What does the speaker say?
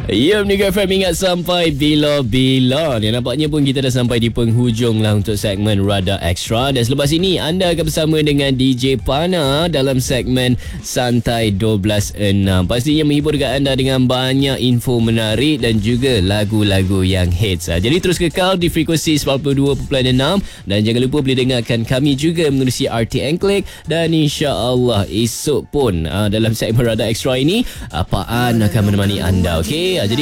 Ya, Mega FM ingat sampai bila-bila. Ya, nampaknya pun kita dah sampai di penghujung lah untuk segmen Radar Extra. Dan selepas ini anda akan bersama dengan DJ Pana dalam segmen Santai 12.6. Pastinya menghiburkan anda dengan banyak info menarik dan juga lagu-lagu yang hits. Jadi terus kekal di frekuensi 92.6 dan jangan lupa boleh dengarkan kami juga menerusi RTN Click. Dan insya-Allah esok pun dalam segmen Radar Extra ini Apaan akan menemani anda. Okey, jadi